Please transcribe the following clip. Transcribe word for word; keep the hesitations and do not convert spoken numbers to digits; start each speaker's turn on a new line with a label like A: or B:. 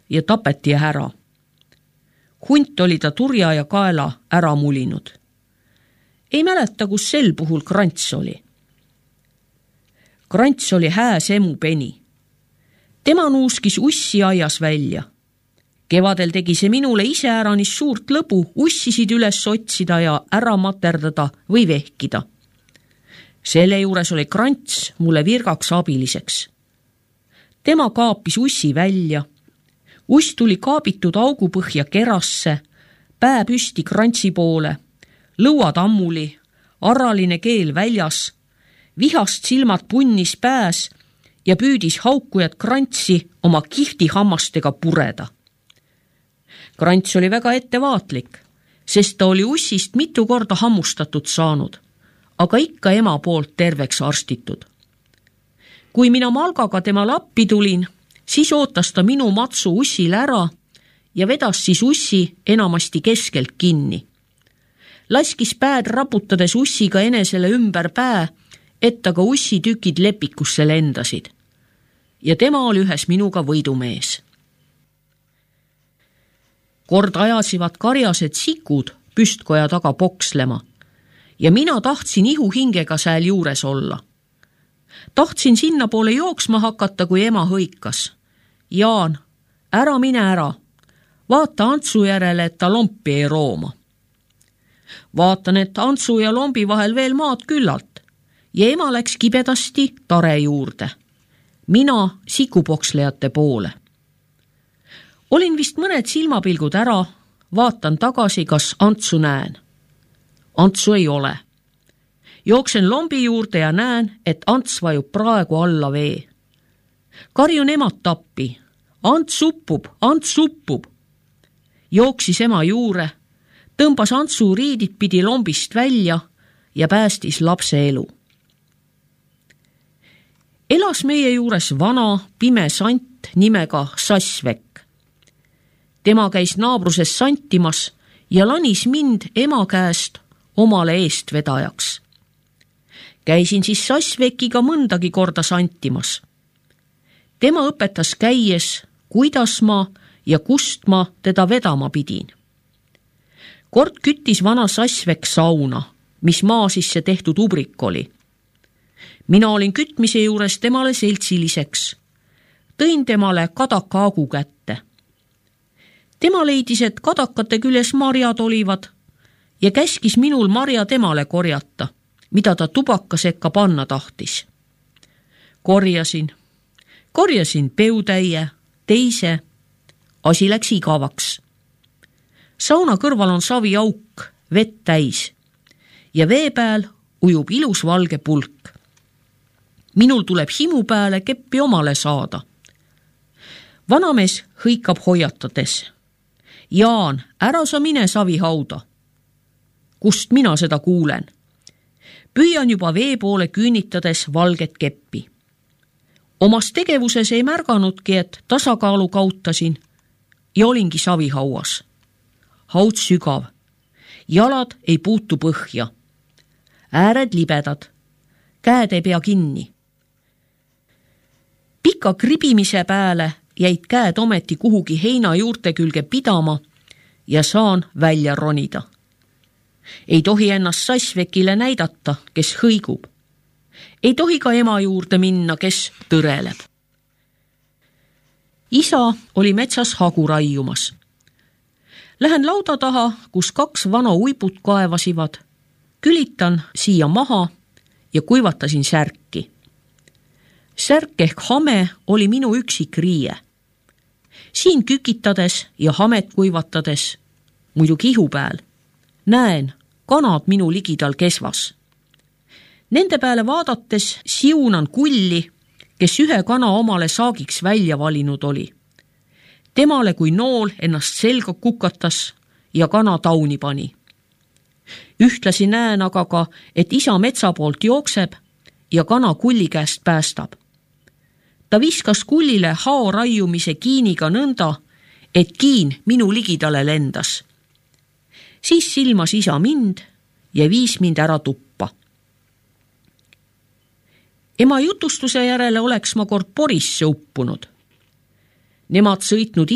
A: ja tapeti ära. Hunt oli ta turja ja kaela ära mulinud. Ei mäleta, kus sel puhul Krants oli. Krants oli hääs emu Peni. Tema nuuskis ussi aias välja. Kevadel tegi see minule ise äranis suurt lõbu ussisid üles otsida ja ära materdada või vehkida. Selle juures oli Krants mulle virgaks abiliseks. Tema kaapis ussi välja. Uss tuli kaabitud augupõhja kerasse, pää püsti Krantsi poole, lõuad ammuli, arraline keel väljas, vihast silmad punnis pääs ja püüdis haukujat Krantsi oma kihti hammastega pureda. Krants oli väga ettevaatlik, sest ta oli ussist mitu korda hammustatud saanud, aga ikka ema poolt terveks arstitud. Kui mina Malgaga tema lappi tulin, siis ootas ta minu matsu ussil ära ja vedas siis ussi enamasti keskelt kinni. Laskis pääd raputades ussiga enesele ümber pää, et aga ussitükid lepikusse lendasid. Ja tema oli ühes minuga võidumees. Kord ajasivad karjased sikud püstkoja taga pokslema ja mina tahtsin ihuhingega sääl juures olla. Tahtsin sinna poole jooksma hakata, kui ema hõikas. Jaan, ära mine ära. Vaata Antsu järele, et ta lompi ei rooma. Vaatan, et Antsu ja lombi vahel veel maad küllalt ja ema läks kibedasti tare juurde. Mina sikupokslejate poole. Olin vist mõned silmapilgud ära, vaatan tagasi, kas Antsu näen. Antsu ei ole. Jooksen lombi juurde ja näen, et Ants vajub praegu alla vee. Karjun emad tappi. Ants uppub, Ants uppub. Jooksis ema juure, tõmbas Antsu riidid pidi lombist välja ja päästis lapse elu. Elas meie juures vana, pime sant nimega Sassvek. Tema käis naabruses santimas ja lanis mind ema käest omale eestvedajaks. Käisin siis Sassvekiga mõndagi korda santimas. Tema õpetas käies, kuidas ma ja kust ma teda vedama pidin. Kord küttis vana Sassvek sauna, mis maa sisse tehtud ubrik oli. Mina olin kütmise juures temale seltsiliseks. Tõin temale kadakaagu kätte. Tema leidis, et kadakate küljes marjad olivad ja käskis minul marja temale korjata, mida ta tubaka sekka panna tahtis. Korjasin. Korjasin peutäie, teise. Asi läks igavaks. Sauna kõrval on saviauk, vett täis ja vee pääl ujub ilus valge pulk. Minul tuleb himu pääle keppi omale saada. Vanamees hõikab hoiatades. Jaan, ära sa mine savihauda. Kust mina seda kuulen? Püüan juba vee poole küünitades valget keppi. Omas tegevuses ei märganudki, et tasakaalu kautasin ja olingi savihauas. Haud sügav. Jalad ei puutu põhja. Ääred libedad. Käed ei pea kinni. Pika kribimise pääle jäid käed ometi kuhugi heina juurte külge pidama ja saan välja ronida. Ei tohi ennast Sassvekile näidata, kes hõigub. Ei tohi ka ema juurde minna, kes tõreleb. Isa oli metsas hagu raiumas. Lähen lauda taha, kus kaks vana uiput kaevasivad, külitan siia maha ja kuivatasin särki. Särk ehk hame oli minu üksik riie. Siin kükitades ja hamet kuivatades, muidugi ihu pääl, näen kanad minu ligidal kesvas. Nende peale vaadates siunan kulli, kes ühe kana omale saagiks välja valinud oli. Temale kui nool ennast selga kukatas ja kana tauni pani. Ühtlasi näen aga ka, et isa metsa poolt jookseb ja kana kulli käest päästab. Ta viskas kullile hao raiumise kiiniga nõnda, et kiin minu ligidale lendas. Siis silmas isa mind ja viis mind ära tuppa. Ema jutustuse järele oleks ma kord Porisse uppunud. Nemad sõitnud